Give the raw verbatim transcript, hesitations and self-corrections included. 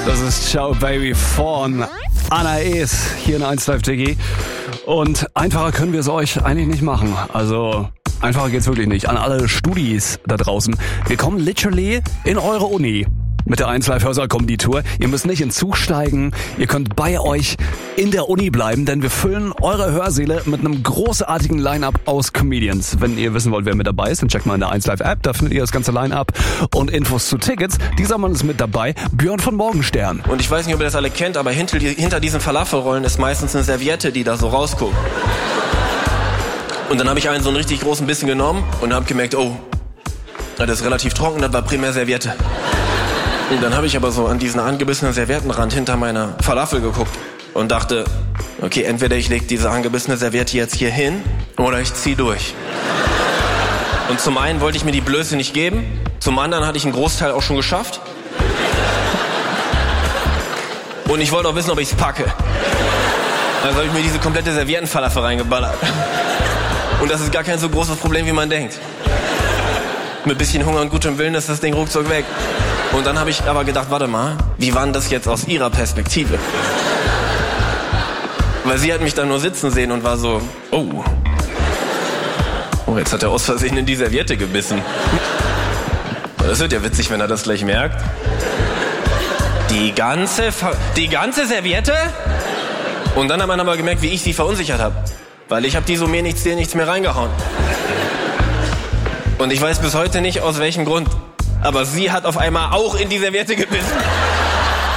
Das ist Ciao Baby von Anna Es hier in eins Live T G. Und einfacher können wir es euch eigentlich nicht machen. Also einfacher geht's wirklich nicht. An alle Studis da draußen. Wir kommen literally in eure Uni. Mit der eins Live Hörsaal Comedy Tour. Ihr müsst nicht in den Zug steigen. Ihr könnt bei euch in der Uni bleiben, denn wir füllen eure Hörsäle mit einem großartigen Line-Up aus Comedians. Wenn ihr wissen wollt, wer mit dabei ist, dann checkt mal in der eins Live App. Da findet ihr das ganze Line-Up und Infos zu Tickets. Dieser Mann ist mit dabei. Björn von Morgenstern. Und ich weiß nicht, ob ihr das alle kennt, aber hinter, hinter diesen Falafelrollen ist meistens eine Serviette, die da so rausguckt. Und dann habe ich einen so einen richtig großen Bissen genommen und habe gemerkt, oh, das ist relativ trocken, das war primär Serviette. Und dann habe ich aber so an diesen angebissenen Serviettenrand hinter meiner Falafel geguckt und dachte, okay, entweder ich lege diese angebissene Serviette jetzt hier hin oder ich ziehe durch. Und zum einen wollte ich mir die Blöße nicht geben, zum anderen hatte ich einen Großteil auch schon geschafft. Und ich wollte auch wissen, ob ich es packe. Also habe ich mir diese komplette Serviettenfalafel reingeballert. Und das ist gar kein so großes Problem, wie man denkt. Mit bisschen Hunger und gutem Willen ist das Ding ruckzuck weg. Und dann habe ich aber gedacht, warte mal, wie war denn das jetzt aus ihrer Perspektive? Weil sie hat mich da nur sitzen sehen und war so, oh. Oh, jetzt hat er aus Versehen in die Serviette gebissen. Das wird ja witzig, wenn er das gleich merkt. Die ganze, Ver- die ganze Serviette? Und dann hat man aber gemerkt, wie ich sie verunsichert habe. Weil ich habe die so mir nichts, dir nichts mehr reingehauen. Und ich weiß bis heute nicht, aus welchem Grund. Aber sie hat auf einmal auch in die Serviette gebissen.